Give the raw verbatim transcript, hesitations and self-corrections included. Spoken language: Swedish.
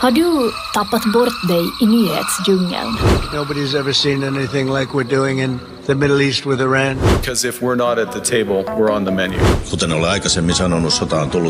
Har du tappat bort dig i nyhetsdjungeln? Nobody's ever seen anything like we're doing in the Middle East with Iran. Because if we're not at the table, we're on the menu. Kuten olen aikaisemmin sanonut, sota on tullut